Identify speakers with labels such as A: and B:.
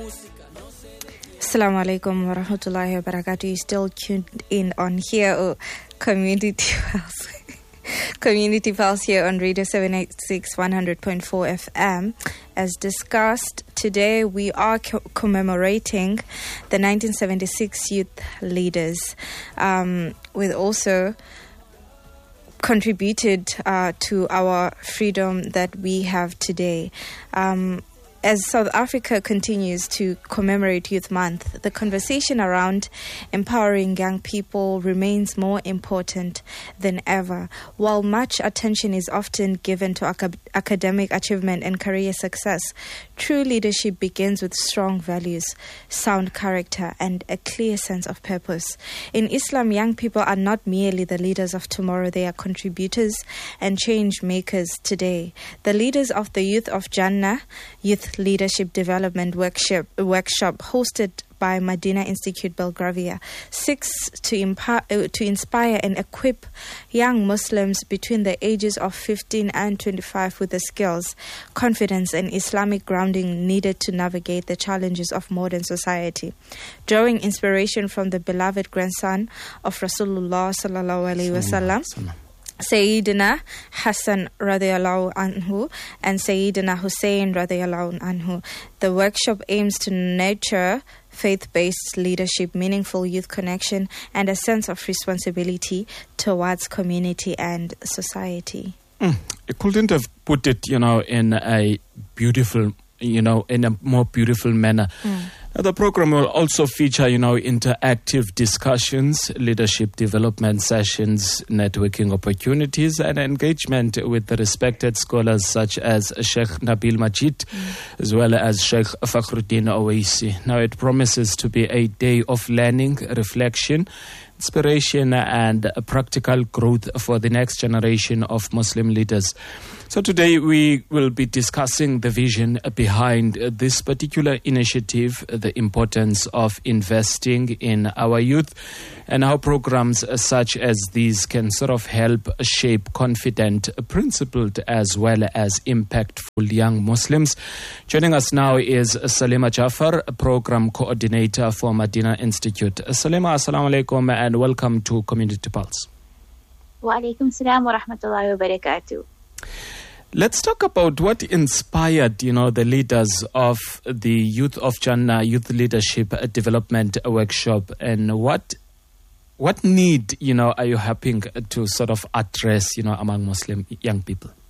A: Assalamu alaikum wa rahmatullahi wa barakatuh. You're still tuned in on here, Community Pulse here on Radio 786 100.4 FM. As discussed, today we are commemorating the 1976 youth leaders, with also contributed to our freedom that we have today. As South Africa continues to commemorate Youth Month, the conversation around empowering young people remains more important than ever. While much attention is often given to academic achievement and career success, true leadership begins with strong values, sound character, and a clear sense of purpose. In Islam, young people are not merely the leaders of tomorrow, they are contributors and change makers today. The leaders of the Youth of Jannah Youth Leadership Development Workshop hosted by Medina Institute Belgravia seeks to inspire and equip young Muslims between the ages of 15 and 25 with the skills, confidence and Islamic grounding needed to navigate the challenges of modern society. Drawing inspiration from the beloved grandson of Rasulullah sallallahu alaihi wasallam, Sayyidina Hassan radiyallahu anhu and Sayyidina Hussein radiyallahu anhu. The workshop aims to nurture faith-based leadership, meaningful youth connection, and a sense of responsibility towards community and society.
B: You couldn't have put it, in a beautiful, in a more beautiful manner. The program will also feature, interactive discussions, leadership development sessions, networking opportunities, and engagement with the respected scholars such as Sheikh Nabil Majid, as well as Sheikh Fakhruddin Owaisi. Now, it promises to be a day of learning, reflection, inspiration, and practical growth for the next generation of Muslim leaders. So today we will be discussing the vision behind this particular initiative, the importance of investing in our youth, and how programs such as these can sort of help shape confident, principled, as well as impactful young Muslims. Joining us now is Salima Jafar, Program Coordinator for Medina Institute. Salima, assalamu alaikum and welcome to Community Pulse.
C: Wa alaikum salam wa rahmatullahi wa barakatuh.
B: Let's talk about what inspired, the leaders of the Youth of Jannah Youth Leadership Development Workshop, and what need, are you hoping to sort of address, among Muslim young people?